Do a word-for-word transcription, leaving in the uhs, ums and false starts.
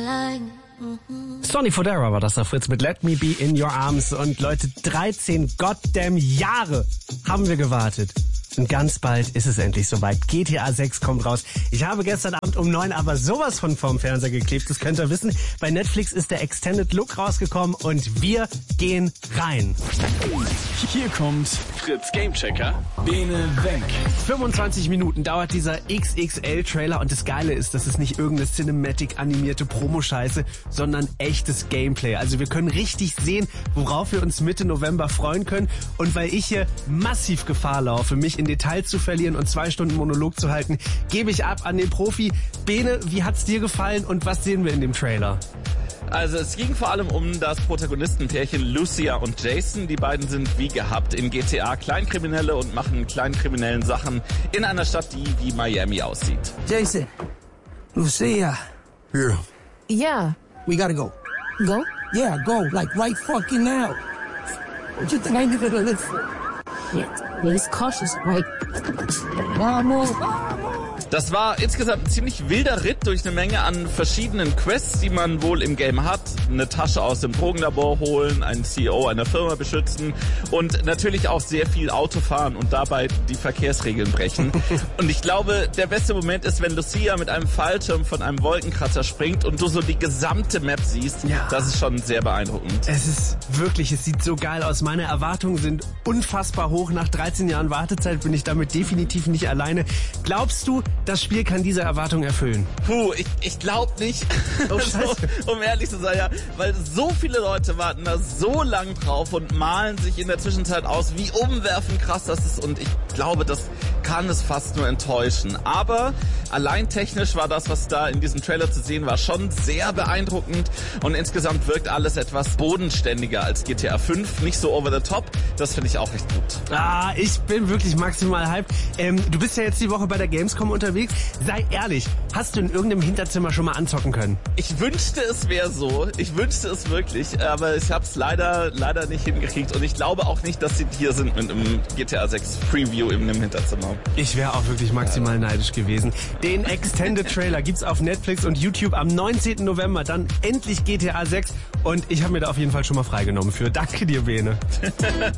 Sonny Fodera war das auf Fritz mit Let Me Be in Your Arms. Und Leute, dreizehn goddamn Jahre haben wir gewartet. Und ganz bald ist es endlich soweit. G T A sechs kommt raus. Ich habe gestern Abend um neun aber sowas von vorm Fernseher geklebt. Das könnt ihr wissen. Bei Netflix ist der Extended Look rausgekommen und wir gehen rein. Hier kommt Fritz Gamechecker. Bene weg. fünfundzwanzig Minuten dauert dieser X X L-Trailer und das Geile ist, das ist nicht irgendeine Cinematic-animierte Promo-Scheiße, sondern echtes Gameplay. Also wir können richtig sehen, worauf wir uns Mitte November freuen können. Und weil ich hier massiv Gefahr laufe, mich in Details zu verlieren und zwei Stunden Monolog zu halten, gebe ich ab an den Profi. Bene, wie hat's dir gefallen und was sehen wir in dem Trailer? Also es ging vor allem um das Protagonistenpärchen Lucia und Jason. Die beiden sind wie gehabt in G T A Kleinkriminelle und machen kleinkriminellen Sachen in einer Stadt, die wie Miami aussieht. Jason, Lucia. Here. Yeah. We gotta go. Go? Yeah, go. Like right fucking now. What you think I need to live for? Yeah, he's cautious, right? Vamos. Das war insgesamt ein ziemlich wilder Ritt durch eine Menge an verschiedenen Quests, die man wohl im Game hat. Eine Tasche aus dem Drogenlabor holen, einen C E O einer Firma beschützen und natürlich auch sehr viel Auto fahren und dabei die Verkehrsregeln brechen. Und ich glaube, der beste Moment ist, wenn Lucia mit einem Fallschirm von einem Wolkenkratzer springt und du so die gesamte Map siehst. Ja. Das ist schon sehr beeindruckend. Es ist wirklich, es sieht so geil aus. Meine Erwartungen sind unfassbar hoch. Nach dreizehn Jahren Wartezeit bin ich damit definitiv nicht alleine. Glaubst du, das Spiel kann diese Erwartung erfüllen? Puh, ich, ich glaube nicht. Oh, Scheiße. so, um ehrlich zu sein, ja. Weil so viele Leute warten da so lang drauf und malen sich in der Zwischenzeit aus, wie umwerfend krass das ist. Und ich glaube, das kann es fast nur enttäuschen. Aber allein technisch war das, was da in diesem Trailer zu sehen war, schon sehr beeindruckend. Und insgesamt wirkt alles etwas bodenständiger als G T A fünf. Nicht so over the top. Das finde ich auch recht gut. Ah, ich bin wirklich maximal hyped. Ähm, du bist ja jetzt die Woche bei der Gamescom unterwegs. Sei ehrlich, hast du in irgendeinem Hinterzimmer schon mal anzocken können? Ich wünschte, es wäre so. Ich wünschte es wirklich, aber ich habe es leider leider nicht hingekriegt und ich glaube auch nicht, dass sie hier sind mit einem G T A sechs Preview in einem Hinterzimmer. Ich wäre auch wirklich maximal neidisch gewesen. Den Extended Trailer gibt's auf Netflix und YouTube am neunzehnten November. Dann endlich G T A sechs und ich habe mir da auf jeden Fall schon mal freigenommen für. Danke dir, Bene.